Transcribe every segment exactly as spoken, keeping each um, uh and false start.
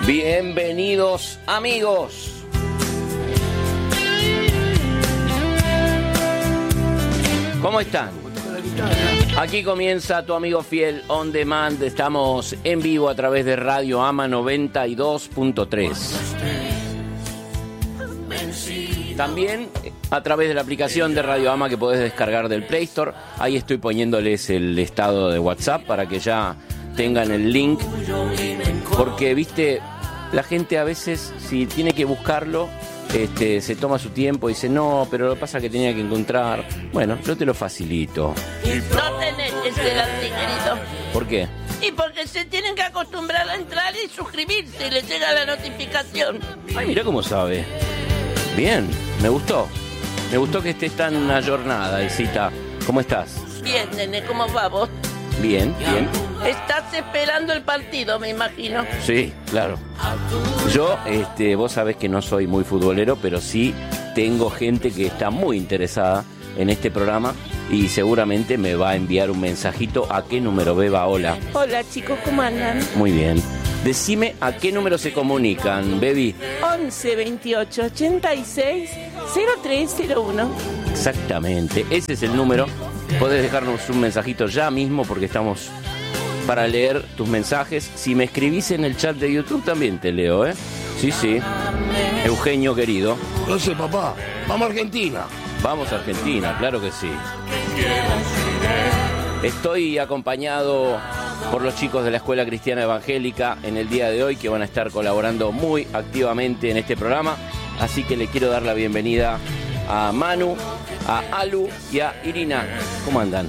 Bienvenidos, amigos. ¿Cómo están? Aquí comienza tu amigo fiel On Demand. Estamos en vivo a través de Radio Ama noventa y dos punto tres. También a través de la aplicación de Radio Ama que podés descargar del Play Store. Ahí estoy poniéndoles el estado de WhatsApp para que ya tengan el link. Porque, viste, la gente a veces, si tiene que buscarlo, este, se toma su tiempo y dice, no, pero lo que pasa es que tenía que encontrar. Bueno, yo te lo facilito. No tenés que ser así, querido. ¿Por qué? Y porque se tienen que acostumbrar a entrar y suscribirse y les llega la notificación. Ay, mira cómo sabe. Bien, me gustó. Me gustó que estés tan ayornada, Isita. ¿Cómo estás? Bien, nene, ¿cómo va vos? Bien, bien. Estás esperando el partido, me imagino. Sí, claro. Yo, este, vos sabés que no soy muy futbolero, pero sí tengo gente que está muy interesada en este programa y seguramente me va a enviar un mensajito. ¿A qué número, Beba? Hola. Hola, chicos, ¿cómo andan? Muy bien. Decime a qué número se comunican, Bebi. once veintiocho ochenta y seis cero tres cero uno. Exactamente, ese es el número. Podés dejarnos un mensajito ya mismo porque estamos para leer tus mensajes. Si me escribís en el chat de YouTube también te leo, ¿eh? Sí, sí. Eugenio, querido. No sé, papá. Vamos a Argentina. Vamos a Argentina, claro que sí. Estoy acompañado por los chicos de la Escuela Cristiana Evangélica en el día de hoy, que van a estar colaborando muy activamente en este programa. Así que le quiero dar la bienvenida a Manu, a Alu y a Irina. ¿Cómo andan?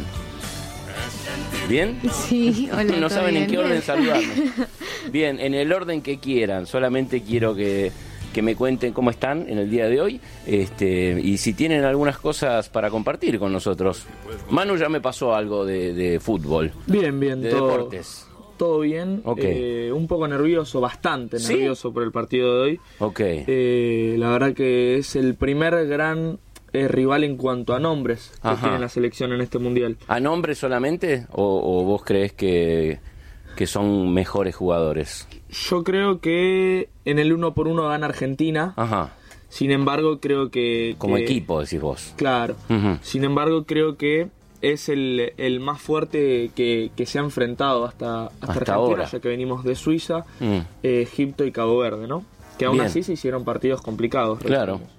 ¿Bien? Sí, hola. No saben bien. en qué orden saludarme. Bien, en el orden que quieran. Solamente quiero que, que me cuenten cómo están en el día de hoy, este, y si tienen algunas cosas para compartir con nosotros. Manu ya me pasó algo de, de fútbol. Bien, bien, de todo, deportes. todo bien. Okay. Eh, un poco nervioso, bastante ¿Sí? nervioso por el partido de hoy. Ok. Eh, la verdad que es el primer gran eh, rival en cuanto a nombres que Ajá. tiene la selección en este mundial. ¿A nombre solamente o, o vos crees que, que son mejores jugadores? Yo creo que en el uno por uno gana Argentina. Ajá. Sin embargo, creo que... Como que- equipo, decís vos. Claro. Ujú. Sin embargo, creo que es el, el más fuerte que, que se ha enfrentado hasta, hasta, Hasta Argentina, ahora. ya que venimos de Suiza, Mm. eh, Egipto y Cabo Verde, ¿no? Que aún Bien. así se hicieron partidos complicados. Claro. recordemos.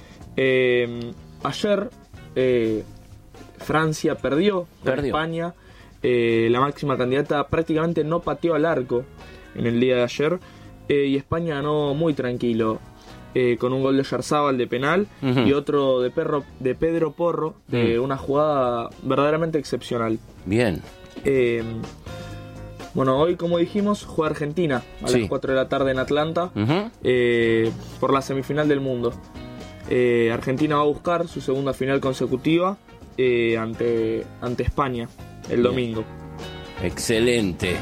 Eh, ayer eh, Francia perdió con Perdió. España. Eh, la máxima candidata prácticamente no pateó al arco en el día de ayer. Eh, y España ganó muy tranquilo. Eh, con un gol de Yarzábal de penal Ujú. y otro de, Perro, de Pedro Porro, de Mm. una jugada verdaderamente excepcional. Bien. Eh, bueno, hoy, como dijimos, juega Argentina a Sí. las cuatro de la tarde en Atlanta, Ujú. eh, por la semifinal del mundo. Eh, Argentina va a buscar su segunda final consecutiva eh, ante, ante España el Bien. domingo. Excelente.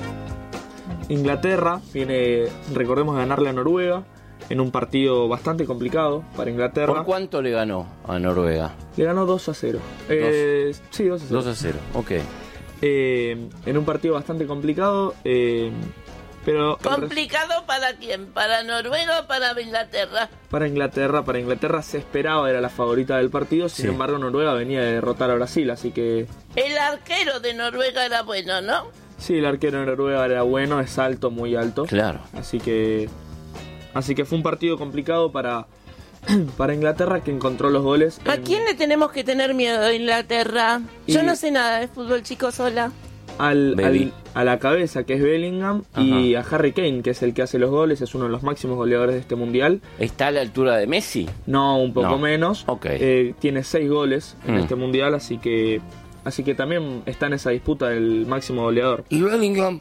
Inglaterra viene, recordemos, a ganarle a Noruega en un partido bastante complicado para Inglaterra. ¿Por cuánto le ganó a Noruega? Le ganó dos a cero. Eh, sí, dos a cero. dos a cero, ok. Eh, en un partido bastante complicado, eh, pero el res- ¿Complicado para quién? ¿Para Noruega o para Inglaterra? para Inglaterra, para Inglaterra se esperaba, era la favorita del partido. Sin Sí. embargo, Noruega venía de derrotar a Brasil, así que El arquero de Noruega era bueno, ¿no? sí, el arquero de Noruega era bueno, es alto, muy alto. Claro. Así que así que fue un partido complicado para para Inglaterra, que encontró los goles. ¿A en- quién le tenemos que tener miedo de Inglaterra? Y- Yo no sé nada de fútbol, chicos, sola. al, Baby. al- a la cabeza, que es Bellingham, y a Harry Kane, que es el que hace los goles, es uno de los máximos goleadores de este mundial. ¿Está a la altura de Messi? No, un poco No. menos. Ok. Eh, tiene seis goles en Mm. este mundial, así que así que también está en esa disputa del máximo goleador. Y Bellingham.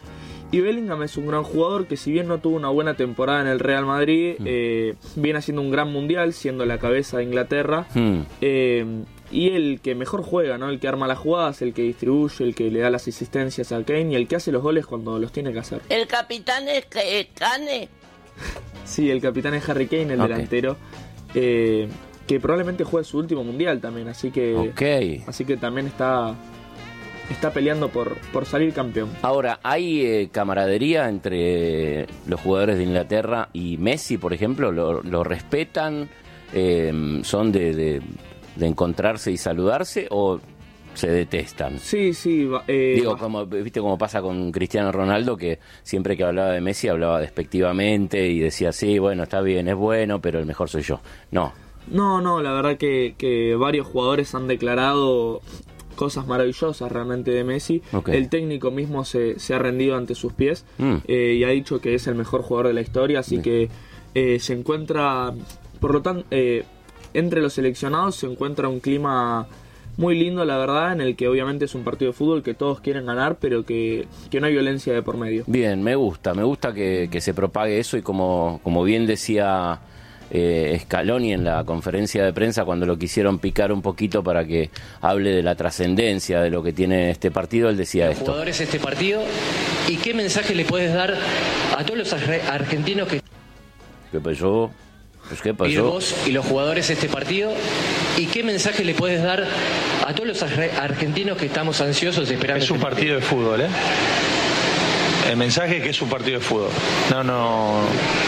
Y Bellingham es un gran jugador que, si bien no tuvo una buena temporada en el Real Madrid, Mm. eh, viene haciendo un gran mundial, siendo la cabeza de Inglaterra. Hmm. Eh, y el que mejor juega, ¿no? El que arma las jugadas, el que distribuye, el que le da las asistencias a Kane y el que hace los goles cuando los tiene que hacer. ¿El capitán es que- Kane? Sí, el capitán es Harry Kane, el Ok. delantero, eh, que probablemente juegue su último mundial también, así que Ok. así que también está está peleando por, por salir campeón. Ahora, ¿hay eh, camaradería entre los jugadores de Inglaterra y Messi, por ejemplo? ¿Lo, lo respetan? Eh, ¿Son de, de, de encontrarse y saludarse o se detestan? Sí, sí. Eh, Digo, como, ¿viste cómo pasa con Cristiano Ronaldo? Que siempre que hablaba de Messi hablaba despectivamente y decía, sí, bueno, está bien, es bueno, pero el mejor soy yo. No. No, no, la verdad que, que varios jugadores han declarado cosas maravillosas realmente de Messi. Okay. El técnico mismo se, se ha rendido ante sus pies Mm. eh, y ha dicho que es el mejor jugador de la historia, así Bien. que eh, se encuentra, por lo tanto, eh, entre los seleccionados se encuentra un clima muy lindo, la verdad, en el que obviamente es un partido de fútbol que todos quieren ganar, pero que, que no hay violencia de por medio. Bien, me gusta, me gusta que, que se propague eso y como, como bien decía eh, Scaloni en la conferencia de prensa cuando lo quisieron picar un poquito para que hable de la trascendencia de lo que tiene este partido, él decía esto. Jugadores este partido y qué mensaje le puedes dar a todos los arge- argentinos que ¿Qué pasó? Pues, ¿qué y pasó? vos y los jugadores este partido y qué mensaje le puedes dar a todos los arge- argentinos que estamos ansiosos esperando Es un este partido de fútbol, ¿eh? El mensaje es que es un partido de fútbol. No, no.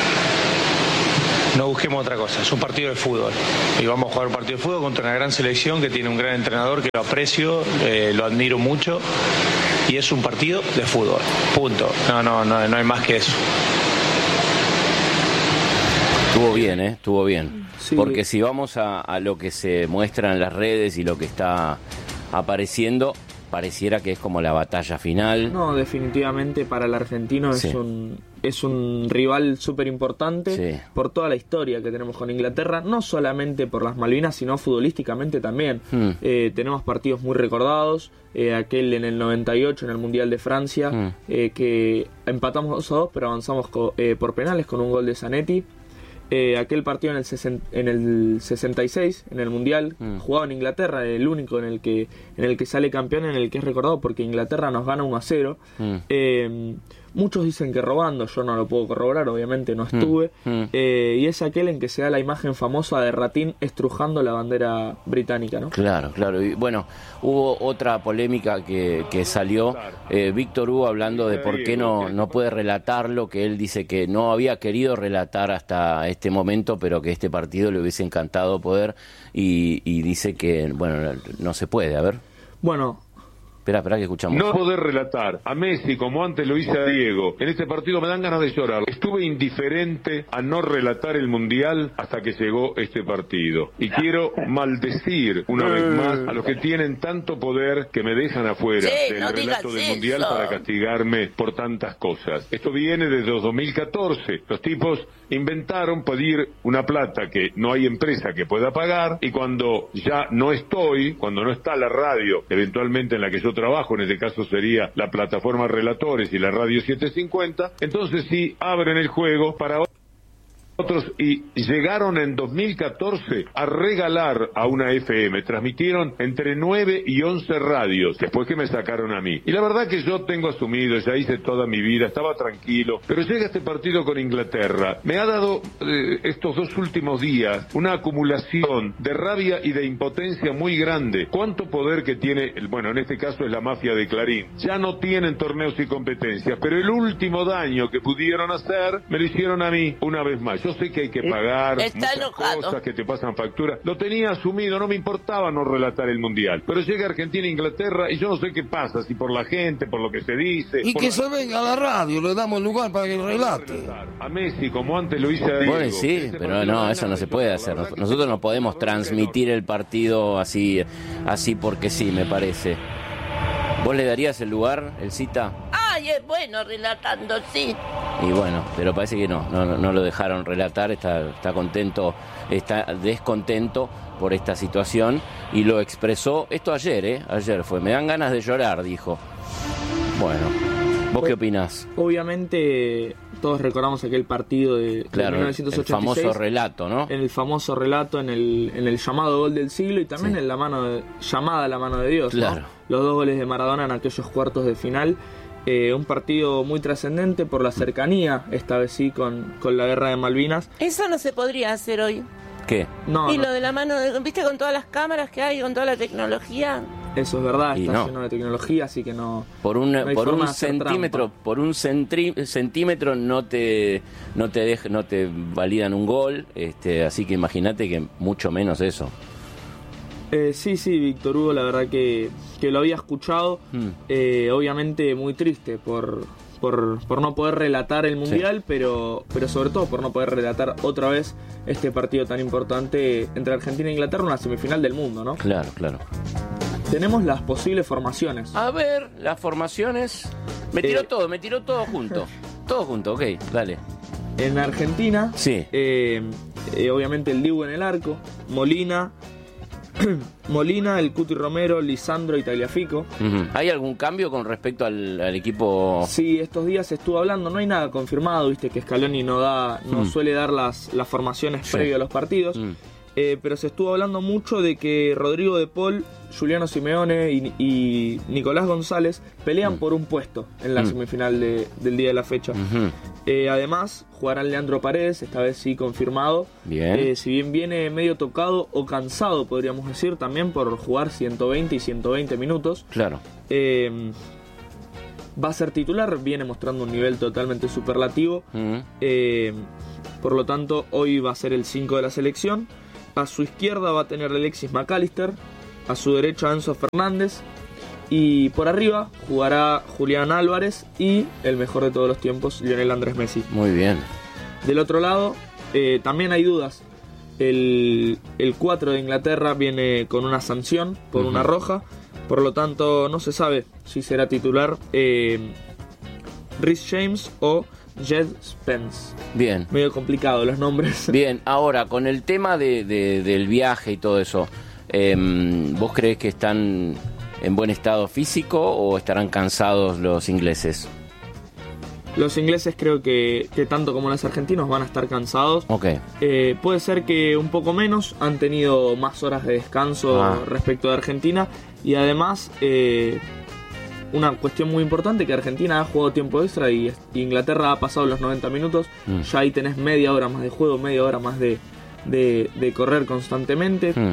No busquemos otra cosa. Es un partido de fútbol. Y vamos a jugar un partido de fútbol contra una gran selección que tiene un gran entrenador que lo aprecio, eh, lo admiro mucho. Y es un partido de fútbol. Punto. No, no, no, no hay más que eso. Estuvo bien, ¿eh? Estuvo bien. Sí. Porque si vamos a, a lo que se muestra en las redes y lo que está apareciendo, pareciera que es como la batalla final. No, definitivamente para el argentino Sí. es un es un rival súper importante Sí. por toda la historia que tenemos con Inglaterra, no solamente por las Malvinas, sino futbolísticamente también. Hmm. Eh, tenemos partidos muy recordados, eh, aquel en el noventa y ocho en el Mundial de Francia, Hmm. eh, que empatamos dos a dos, pero avanzamos co- eh, por penales con un gol de Zanetti. Eh, aquel partido en el, sesen- en el sesenta y seis, en el Mundial, Mm. jugado en Inglaterra, el único en el que en el que sale campeón, en el que es recordado porque Inglaterra nos gana uno a cero. Mm. Eh, muchos dicen que robando, yo no lo puedo corroborar, obviamente no estuve. Mm. Eh, y es aquel en que se da la imagen famosa de Ratín estrujando la bandera británica, ¿no? Claro, claro. Y bueno, hubo otra polémica que, que salió. Eh, Víctor Hugo hablando de por qué no, no puede relatarlo, que él dice que no había querido relatar hasta este momento, pero que este partido le hubiese encantado poder. Y, y dice que, bueno, no se puede. A ver. Bueno, Espera, espera que escuchamos. No poder relatar a Messi como antes lo hice a Diego. En este partido me dan ganas de llorar. Estuve indiferente a no relatar el Mundial hasta que llegó este partido. Y quiero maldecir una vez más a los que tienen tanto poder que me dejan afuera Sí, del no relato digas del Mundial eso. para castigarme por tantas cosas. Esto viene desde dos mil catorce. Los tipos inventaron pedir una plata que no hay empresa que pueda pagar y cuando ya no estoy, cuando no está la radio, eventualmente en la que yo trabajo, en este caso sería la plataforma Relatores y la radio setecientos cincuenta, entonces sí abren el juego para otros y llegaron en dos mil catorce a regalar a una F M, transmitieron entre nueve y once radios, después que me sacaron a mí. Y la verdad que yo tengo asumido, ya hice toda mi vida, estaba tranquilo, pero llega este partido con Inglaterra, me ha dado eh, estos dos últimos días una acumulación de rabia y de impotencia muy grande. ¿Cuánto poder que tiene, el- bueno, en este caso es la mafia de Clarín? Ya no tienen torneos y competencias, pero el último daño que pudieron hacer, me lo hicieron a mí una vez más. Yo sé que hay que pagar Está muchas enojado. cosas, que te pasan factura. Lo tenía asumido, no me importaba no relatar el Mundial. Pero llega Argentina e Inglaterra y yo no sé qué pasa, si por la gente, por lo que se dice. Y por que la- se venga a la radio, le damos lugar para que relate. A Messi, como antes lo hice a Diego. Bueno, sí, Este pero partido no, da eso no ganas se de puede llorar. hacer. La verdad que Nosotros no sí. podemos La verdad que transmitir no. el partido así, así porque sí, me parece. ¿Vos le darías el lugar, el cita? Ay, es bueno relatando, sí. Y bueno, pero parece que no, no, no lo dejaron relatar, está, está contento, está descontento por esta situación y lo expresó, esto ayer, ¿eh? Ayer fue, me dan ganas de llorar, dijo. Bueno, ¿vos qué opinás? obviamente todos recordamos aquel partido de, de Claro, mil el novecientos ochenta y seis. famoso relato, ¿no? En el famoso relato, en el, en el llamado gol del siglo y también Sí. en la mano de, llamada a la mano de Dios, ¿no? Claro. Los dos goles de Maradona en aquellos cuartos de final. Eh, un partido muy trascendente por la cercanía, esta vez sí, con, con la guerra de Malvinas. Eso no se podría hacer hoy. ¿Qué? No, y no. lo de la mano, de, ¿viste? Con todas las cámaras que hay, con toda la tecnología. Eso es verdad, Y está no. lleno de tecnología, así que no... Por un, no hay por forma un de hacer centímetro, trampa. por un centri- centímetro no te no te dej- no te validan un gol, este, así que imagínate que mucho menos eso. Eh, sí, sí, Víctor Hugo, la verdad que, que lo había escuchado, Mm. eh, obviamente muy triste por, por, por no poder relatar el Mundial, pero, pero sobre todo por no poder relatar otra vez este partido tan importante entre Argentina e Inglaterra, una semifinal del mundo, ¿no? Claro, claro. Tenemos las posibles formaciones. A ver, las formaciones. Me tiró Eh. todo, me tiró todo junto. Todo junto, ok, dale. En Argentina, Sí. eh, eh, obviamente el Dibu en el arco, Molina, Molina, el Cuti Romero, Lisandro y Tagliafico. Ujú. ¿Hay algún cambio con respecto al, al equipo? Sí, estos días se estuvo hablando, no hay nada confirmado, viste que Scaloni no da, no Mm. suele dar las, las formaciones Sí. previo a los partidos, Mm. eh, pero se estuvo hablando mucho de que Rodrigo de Paul, Juliano Simeone y, y Nicolás González pelean Mm. por un puesto en la Mm. semifinal de- del día de la fecha. Ujú. Eh, además, jugarán Leandro Paredes, esta vez sí confirmado. Bien. Eh, si bien viene medio tocado o cansado, podríamos decir, también por jugar ciento veinte y ciento veinte minutos. Claro. Eh, va a ser titular, viene mostrando un nivel totalmente superlativo. Ujú. Eh, por lo tanto, hoy va a ser el cinco de la selección. A su izquierda va a tener Alexis McAllister. A su derecha Enzo Fernández. Y por arriba jugará Julián Álvarez y el mejor de todos los tiempos, Lionel Andrés Messi. Muy bien. Del otro lado, eh, también hay dudas. El, el cuatro de Inglaterra viene con una sanción por Ujú. una roja. Por lo tanto, no se sabe si será titular eh, Reece James o Jed Spence. Bien. Medio complicado los nombres. Bien, ahora, con el tema de, de- del viaje y todo eso, em, ¿vos crees que están en buen estado físico o estarán cansados los ingleses? Los ingleses creo que, que tanto como los argentinos van a estar cansados. Ok. Eh, puede ser que un poco menos, han tenido más horas de descanso Ah. respecto de Argentina y además eh, una cuestión muy importante, que Argentina ha jugado tiempo extra y Inglaterra ha pasado los noventa minutos, Mm. ya ahí tenés media hora más de juego, media hora más de, de, de correr constantemente. Mm.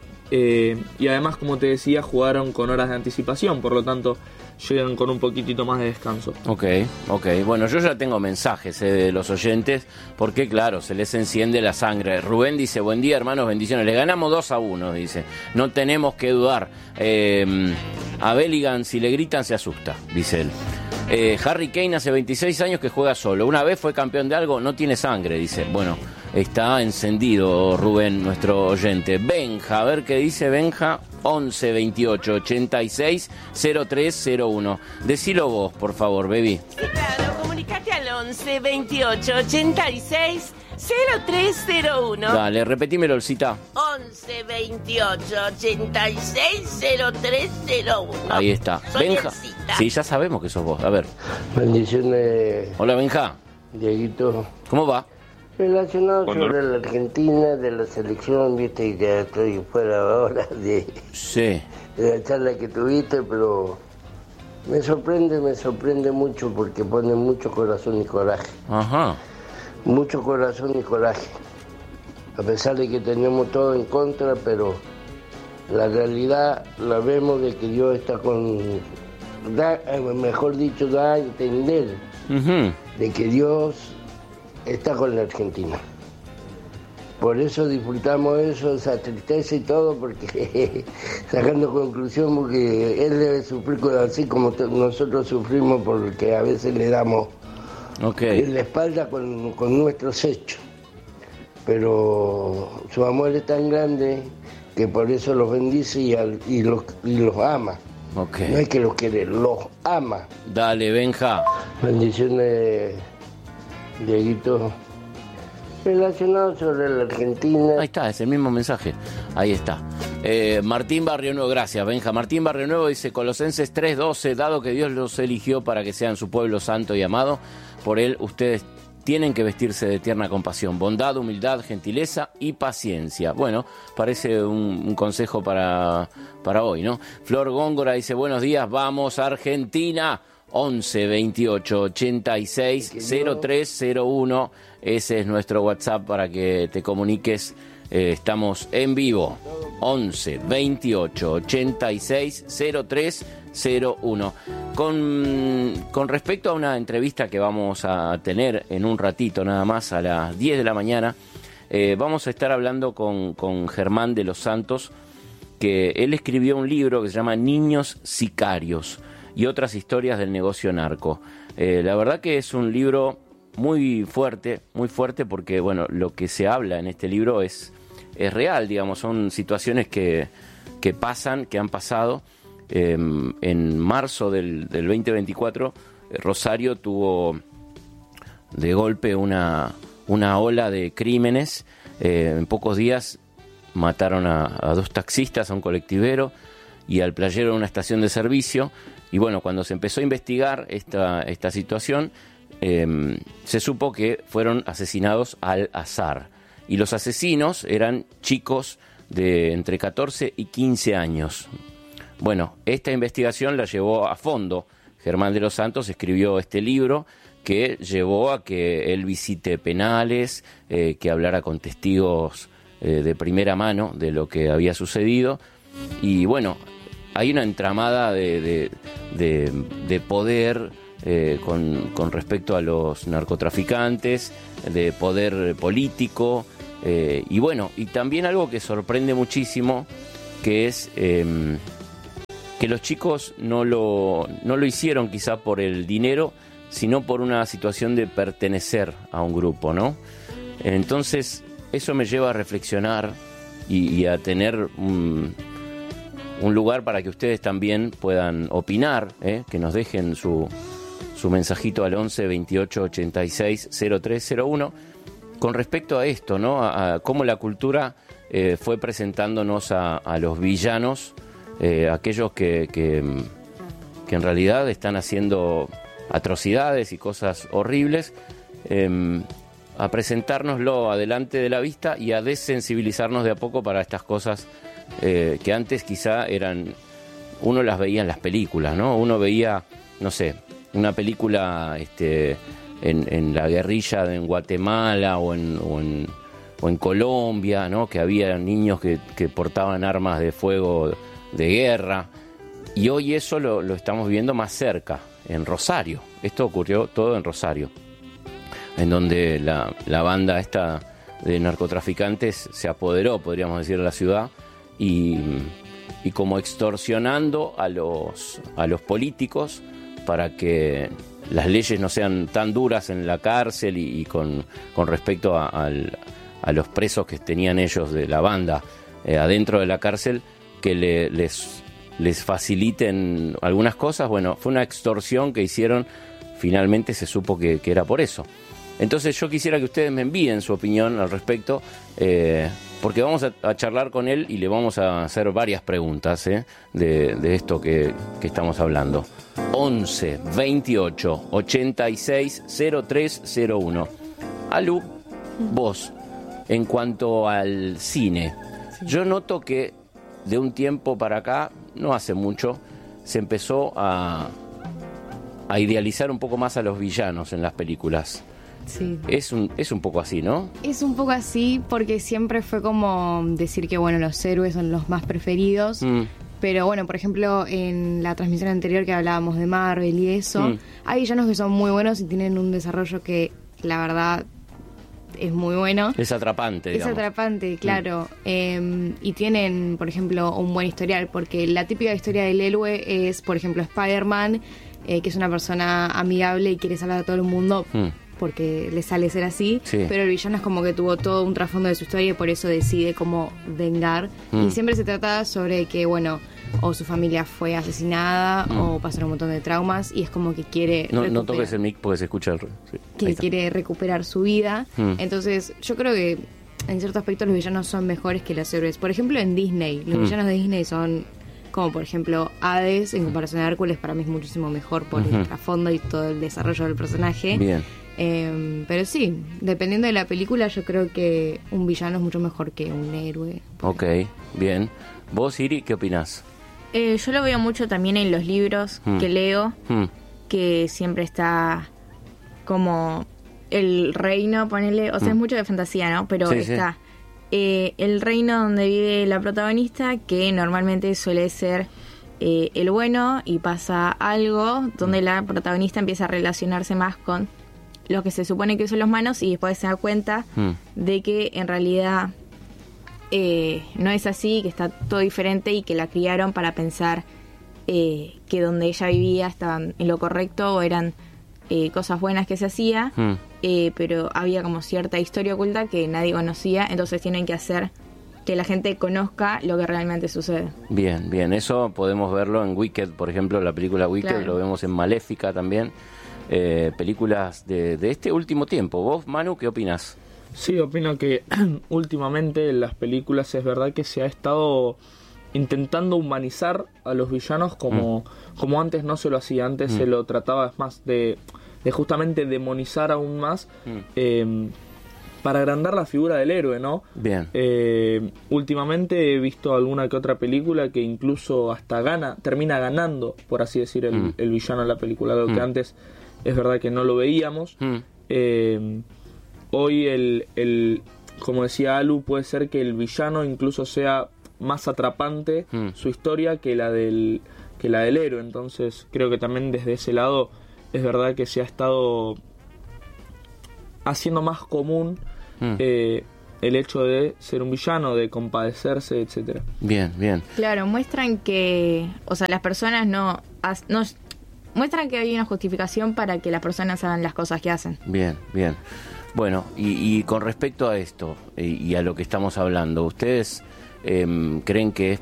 Eh, y además, como te decía, jugaron con horas de anticipación, por lo tanto llegan con un poquitito más de descanso. Ok, ok. Bueno, yo ya tengo mensajes eh, de los oyentes, porque claro, se les enciende la sangre. Rubén dice, buen día hermanos, bendiciones. Le ganamos dos a uno, dice. No tenemos que dudar. Eh, a Bellingham, si le gritan, se asusta, dice él. Eh, Harry Kane hace veintiséis años que juega solo. Una vez fue campeón de algo, no tiene sangre, dice. Bueno, está encendido Rubén, nuestro oyente. Benja, a ver qué dice Benja. once veintiocho ochenta y seis cero tres cero uno. Decilo vos, por favor, baby. Sí, claro, comunicate al once veintiocho ochenta y seis cero tres cero uno. Dale, repetímelo, el cita. once veintiocho ochenta y seis cero tres cero uno. Ahí está. Soy Benja. Elcita. Sí, ya sabemos que sos vos. A ver. Bendiciones, Hola, Benja. Dieguito. ¿Cómo va? Relacionado Cuando- sobre la Argentina, de la selección, viste que ya estoy fuera ahora de, Sí. de la charla que tuviste, pero me sorprende, me sorprende mucho porque pone mucho corazón y coraje. Ajá. Mucho corazón y coraje. A pesar de que tenemos todo en contra, pero la realidad la vemos de que Dios está con... Da, eh, mejor dicho, da a entender Ujú. de que Dios está con la Argentina. Por eso disfrutamos eso, esa tristeza y todo, porque sacando conclusión, porque Él debe sufrir con- así como t- nosotros sufrimos, porque a veces le damos Ok. en la espalda con, con nuestros hechos. Pero su amor es tan grande que por eso los bendice y, al- y los, y los ama. Ok. No es que los quiere, los ama. Dale, Benja. Bendiciones, Dieguito. Relacionado sobre la Argentina. Ahí está, es el mismo mensaje. Ahí está. Eh, Martín Barrio Nuevo, gracias, Benja. Martín Barrio Nuevo dice, Colosenses tres doce, dado que Dios los eligió para que sean su pueblo santo y amado, por él ustedes tienen que vestirse de tierna compasión, bondad, humildad, gentileza y paciencia. Bueno, parece un, un consejo para, para hoy, ¿no? Flor Góngora dice, buenos días, vamos Argentina. once veintiocho ochenta y seis cero tres cero uno. Ese es nuestro WhatsApp para que te comuniques Eh, estamos en vivo, once veintiocho ochenta y seis cero tres cero uno. Con, con respecto a una entrevista que vamos a tener en un ratito nada más, a las diez de la mañana, eh, vamos a estar hablando con, con Germán de los Santos, que él escribió un libro que se llama Niños Sicarios y otras historias del negocio narco. Eh, la verdad que es un libro muy fuerte, muy fuerte porque, bueno, lo que se habla en este libro es, es real, digamos, son situaciones que, que pasan, que han pasado. Eh, en marzo del, del veinte veinticuatro, eh, Rosario tuvo de golpe una, una ola de crímenes. Eh, en pocos días mataron a, a dos taxistas, a un colectivero y al playero de una estación de servicio. Y bueno, cuando se empezó a investigar esta, esta situación, Eh, se supo que fueron asesinados al azar y los asesinos eran chicos de entre catorce y quince años. Bueno, esta investigación la llevó a fondo. Germán de los Santos escribió este libro que llevó a que él visite penales, eh, que hablara con testigos eh, de primera mano de lo que había sucedido. Y bueno, hay una entramada de, de, de, de poder Eh, con, con respecto a los narcotraficantes, de poder político, eh, y bueno, y también algo que sorprende muchísimo, que es eh, que los chicos no lo, no lo hicieron quizá por el dinero, sino por una situación de pertenecer a un grupo, ¿no? Entonces, eso me lleva a reflexionar y, y a tener un, un lugar para que ustedes también puedan opinar, ¿eh? Que nos dejen su su mensajito al once veintiocho ochenta y seis cero tres cero uno con respecto a esto, ¿no? A, a cómo la cultura eh, fue presentándonos a, a los villanos, eh, aquellos que, que, que en realidad están haciendo atrocidades y cosas horribles, eh, a presentárnoslo adelante de la vista y a desensibilizarnos de a poco para estas cosas eh, que antes quizá eran, uno las veía en las películas, ¿no? Uno veía, no sé, una película este, en, en la guerrilla de, en Guatemala o en, o en, o en Colombia, ¿no? Que había niños que, que portaban armas de fuego de guerra, y hoy eso lo, lo estamos viendo más cerca, en Rosario. Esto ocurrió todo en Rosario, en donde la, la banda esta de narcotraficantes se apoderó, podríamos decir, de la ciudad y, y como extorsionando a los, a los políticos para que las leyes no sean tan duras en la cárcel y, y con, con respecto a, a, a los presos que tenían ellos de la banda eh, adentro de la cárcel, que le, les, les faciliten algunas cosas. Bueno, fue una extorsión que hicieron, finalmente se supo que, que era por eso. Entonces yo quisiera que ustedes me envíen su opinión al respecto, eh, porque vamos a, a charlar con él y le vamos a hacer varias preguntas eh, de, de esto que, que estamos hablando. once veintiocho ochenta y seis cero tres cero uno. Alu, vos, en cuanto al cine, sí. Yo noto que de un tiempo para acá, no hace mucho, se empezó a, a idealizar un poco más a los villanos en las películas. Sí. Es un, es un poco así, ¿no? Es un poco así porque siempre fue como decir que, bueno, los héroes son los más preferidos. Mm. Pero bueno, por ejemplo, en la transmisión anterior que hablábamos de Marvel y eso, mm. hay villanos que son muy buenos y tienen un desarrollo que, la verdad, es muy bueno. Es atrapante, digamos. Es atrapante, claro. Mm. Eh, y tienen, por ejemplo, un buen historial, porque la típica historia del héroe es, por ejemplo, Spider-Man, eh, que es una persona amigable y quiere salvar a todo el mundo. Mm. Porque le sale ser así, sí. Pero el villano es como que tuvo todo un trasfondo de su historia y por eso decide cómo vengar. Mm. Y siempre se trata sobre que, bueno, o su familia fue asesinada mm. o pasaron un montón de traumas y es como que quiere no, no toques el mic porque se escucha el... Sí, que quiere recuperar su vida. Mm. Entonces yo creo que en cierto aspecto los villanos son mejores que los héroes. Por ejemplo, en Disney, los mm. villanos de Disney son... como por ejemplo Hades en comparación a Hércules, para mí es muchísimo mejor por uh-huh. el trasfondo y todo el desarrollo del personaje. Bien. Eh, pero sí, dependiendo de la película, yo creo que un villano es mucho mejor que un héroe. Ok, bien. ¿Vos, Iri, qué opinás? Eh, yo lo veo mucho también en los libros hmm. que leo, hmm. que siempre está como el reino, ponele, o sea, hmm. es mucho de fantasía, ¿no? Pero sí, está... Sí. eh, el reino donde vive la protagonista, que normalmente suele ser eh, el bueno, y pasa algo donde la protagonista empieza a relacionarse más con los que se supone que son los malos, y después se da cuenta mm. de que en realidad eh, no es así, que está todo diferente y que la criaron para pensar eh, que donde ella vivía estaban en lo correcto o eran eh, cosas buenas que se hacía, mm. eh, pero había como cierta historia oculta que nadie conocía, entonces tienen que hacer que la gente conozca lo que realmente sucede. Bien, bien, eso podemos verlo en Wicked, por ejemplo, la película Wicked, claro. Lo vemos en Maléfica también. Eh, películas de, de este último tiempo. ¿Vos, Manu, qué opinas? Sí, opino que últimamente en las películas es verdad que se ha estado intentando humanizar a los villanos como, mm. como antes no se lo hacía. Antes mm. se lo trataba más de, de justamente demonizar aún más mm. eh, para agrandar la figura del héroe, ¿no? Bien. Eh, últimamente he visto alguna que otra película que incluso hasta gana, termina ganando, por así decir, el, mm. el villano de la película, lo mm. que antes es verdad que no lo veíamos. Mm. Eh, hoy el, el, como decía Alu, puede ser que el villano incluso sea más atrapante mm. su historia que la del que la del héroe. Entonces creo que también desde ese lado es verdad que se ha estado haciendo más común mm. eh, el hecho de ser un villano, de compadecerse, etcétera. Bien, bien. Claro, muestran que, o sea, las personas no, no muestran que hay una justificación para que las personas hagan las cosas que hacen. Bien, bien. Bueno, y, y con respecto a esto y, y a lo que estamos hablando, ¿ustedes eh, creen que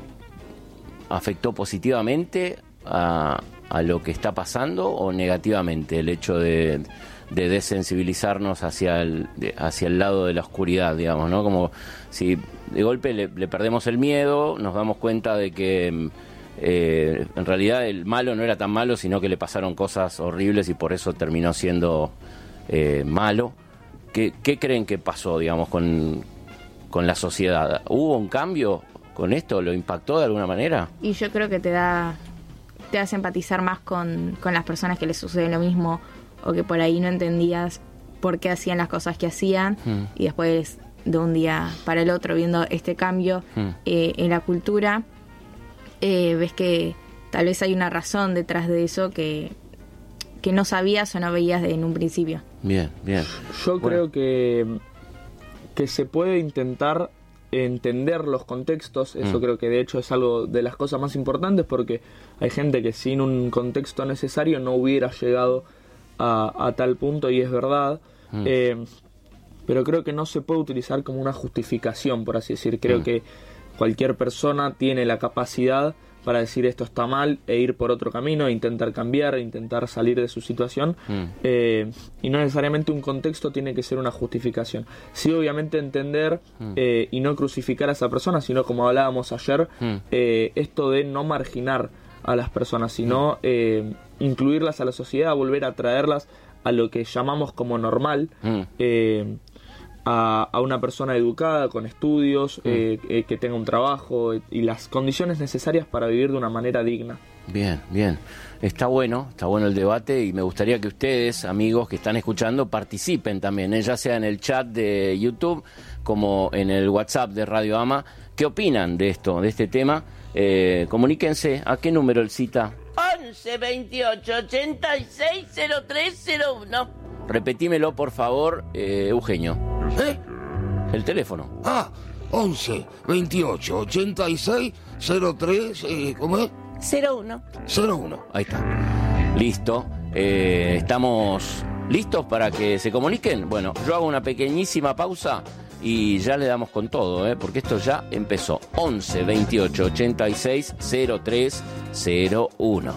afectó positivamente a, a lo que está pasando o negativamente el hecho de, de desensibilizarnos hacia el, de, hacia el lado de la oscuridad, digamos, ¿no? Como si de golpe le, le perdemos el miedo, nos damos cuenta de que Eh, en realidad el malo no era tan malo, sino que le pasaron cosas horribles y por eso terminó siendo eh, malo. ¿Qué, ¿Qué creen que pasó, digamos, con, con la sociedad? ¿Hubo un cambio con esto? ¿Lo impactó de alguna manera? Y yo creo que te da te hace empatizar más con, con las personas que les sucede lo mismo, o que por ahí no entendías por qué hacían las cosas que hacían, mm. y después de un día para el otro viendo este cambio mm. eh, en la cultura, Eh, ves que tal vez hay una razón detrás de eso que, que no sabías o no veías de, en un principio. Bien, bien. Yo bueno. creo que, que se puede intentar entender los contextos, eso mm. creo que de hecho es algo de las cosas más importantes, porque hay gente que sin un contexto necesario no hubiera llegado a, a tal punto, y es verdad. Mm. Eh, pero creo que no se puede utilizar como una justificación, por así decir. Creo mm. que cualquier persona tiene la capacidad para decir esto está mal e ir por otro camino, intentar cambiar, intentar salir de su situación, mm. eh, y no necesariamente un contexto tiene que ser una justificación. Sí, obviamente entender mm. eh, y no crucificar a esa persona, sino como hablábamos ayer, mm. eh, esto de no marginar a las personas, sino mm. eh, incluirlas a la sociedad, volver a traerlas a lo que llamamos como normal, mm. eh, A, a una persona educada, con estudios, mm. eh, eh, que tenga un trabajo eh, y las condiciones necesarias para vivir de una manera digna. Bien, bien. Está bueno, está bueno el debate, y me gustaría que ustedes, amigos que están escuchando, participen también, ¿eh? Ya sea en el chat de YouTube como en el WhatsApp de Radio Ama. ¿Qué opinan de esto, de este tema? Eh, comuníquense. ¿A qué número el cita? once veintiocho ochenta y seis cero tres cero uno. Repetímelo, por favor, eh, Eugenio. ¿Eh? El teléfono. Ah, once veintiocho ochenta y seis cero tres, eh, ¿cómo es? cero uno. cero uno. Ahí está. Listo. Eh, ¿Estamos listos para que se comuniquen? Bueno, yo hago una pequeñísima pausa y ya le damos con todo, ¿eh? Porque esto ya empezó. once veintiocho ochenta y seis cero tres cero uno.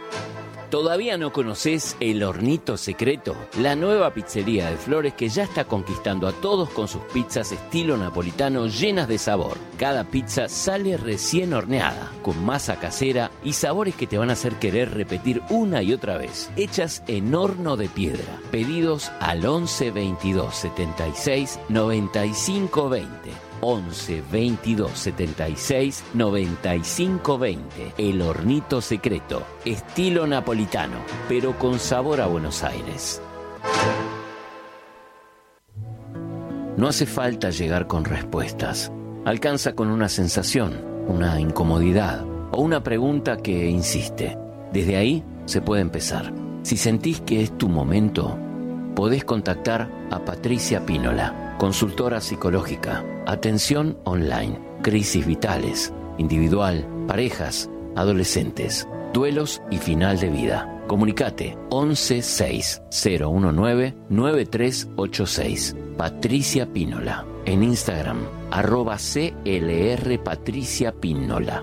¿Todavía no conoces El Hornito Secreto? La nueva pizzería de Flores que ya está conquistando a todos con sus pizzas estilo napolitano llenas de sabor. Cada pizza sale recién horneada, con masa casera y sabores que te van a hacer querer repetir una y otra vez. Hechas en horno de piedra. Pedidos al once veintidós setenta y seis noventa y cinco veinte. once veintidós setenta y seis noventa y cinco veinte. El Hornito Secreto, estilo napolitano, pero con sabor a Buenos Aires. No hace falta llegar con respuestas. Alcanza con una sensación, una incomodidad o una pregunta que insiste. Desde ahí se puede empezar. Si sentís que es tu momento, podés contactar a Patricia Pínola, consultora psicológica, atención online, crisis vitales, individual, parejas, adolescentes, duelos y final de vida. Comunicate once seis cero uno nueve nueve tres ocho seis. Patricia Pínola. En Instagram, arroba C L R Patricia Pínola.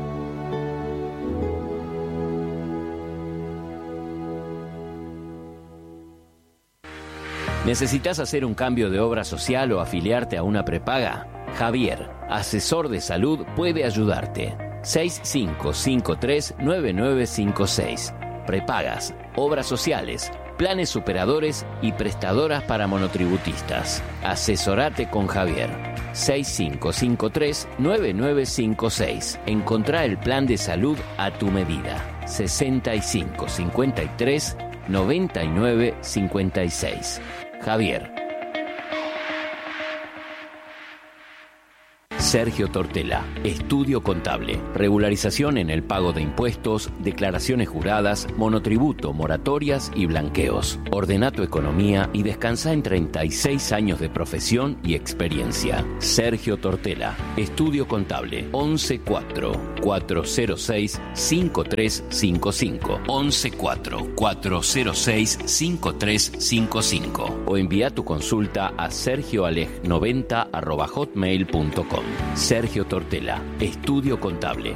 ¿Necesitas hacer un cambio de obra social o afiliarte a una prepaga? Javier, asesor de salud, puede ayudarte. seis cinco cinco tres nueve nueve cinco seis. Prepagas, obras sociales, planes superadores y prestadoras para monotributistas. Asesorate con Javier. seis cinco cinco tres nueve nueve cinco seis. Encontrá el plan de salud a tu medida. sesenta y cinco cincuenta y tres noventa y nueve cincuenta y seis. Javier. Sergio Tortela, Estudio Contable, regularización en el pago de impuestos, declaraciones juradas, monotributo, moratorias y blanqueos. Ordena tu economía y descansa en treinta y seis años de profesión y experiencia. Sergio Tortela, Estudio Contable, once cuatro cuatro cero seis cinco tres cinco cinco, once cuatro cuatro cero seis cinco tres cinco cinco o envía tu consulta a sergioaleg noventa arroba hotmail punto com. Sergio Tortela, Estudio Contable.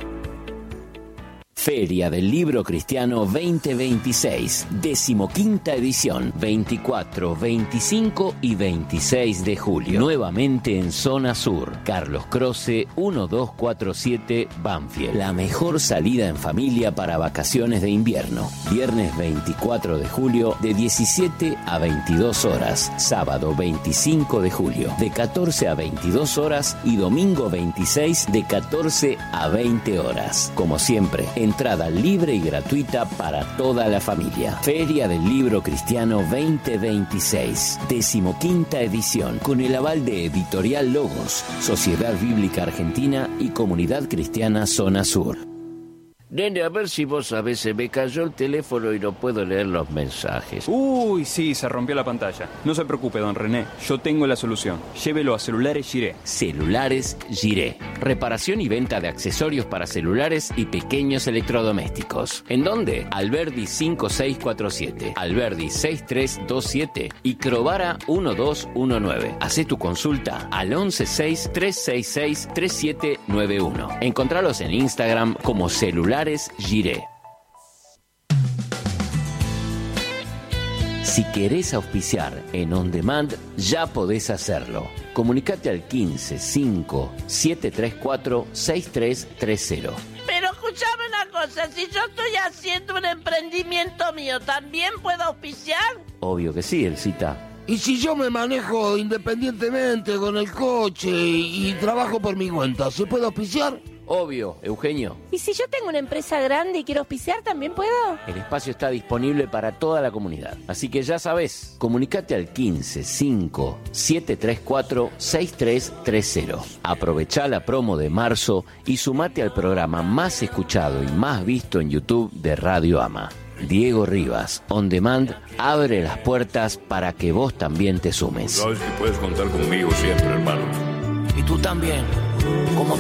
Feria del Libro Cristiano veinte veintiséis, decimoquinta edición, veinticuatro, veinticinco y veintiséis de julio. Nuevamente en Zona Sur, Carlos Croce, uno dos cuatro siete, Banfield. La mejor salida en familia para vacaciones de invierno. Viernes veinticuatro de julio, de diecisiete a veintidós horas. Sábado veinticinco de julio, de catorce a veintidós horas. Y domingo veintiséis, de catorce a veinte horas. Como siempre, entrada libre y gratuita para toda la familia. Feria del Libro Cristiano veinte veintiséis, decimoquinta edición, con el aval de Editorial Logos, Sociedad Bíblica Argentina y Comunidad Cristiana Zona Sur. Nene, a ver si vos sabés, se me cayó el teléfono y no puedo leer los mensajes. Uy, sí, se rompió la pantalla. No se preocupe, don René, yo tengo la solución. Llévelo a Celulares Giré. Celulares Giré. Reparación y venta de accesorios para celulares y pequeños electrodomésticos. ¿En dónde? Alberdi cinco seis cuatro siete, Alberdi seis tres dos siete y Crovara uno dos uno nueve. Hacé tu consulta al once seis tres seis seis tres siete nueve uno. Encontralos en Instagram como Celulares Giré. Si querés auspiciar en On Demand, ya podés hacerlo. Comunicate al quince cinco siete tres cuatro seis tres tres cero. Pero escuchame una cosa, si yo estoy haciendo un emprendimiento mío, ¿también puedo auspiciar? Obvio que sí, Elcita. ¿Y si yo me manejo independientemente con el coche y, y trabajo por mi cuenta, se puede auspiciar? Obvio, Eugenio. ¿Y si yo tengo una empresa grande y quiero auspiciar, también puedo? El espacio está disponible para toda la comunidad. Así que ya sabés, comunicate al quince cinco siete tres cuatro seis tres tres cero. Aprovechá la promo de marzo y sumate al programa más escuchado y más visto en YouTube de Radio Ama. Diego Rivas, On Demand, abre las puertas para que vos también te sumes. Sabes que puedes contar conmigo siempre, hermano. Y tú también, como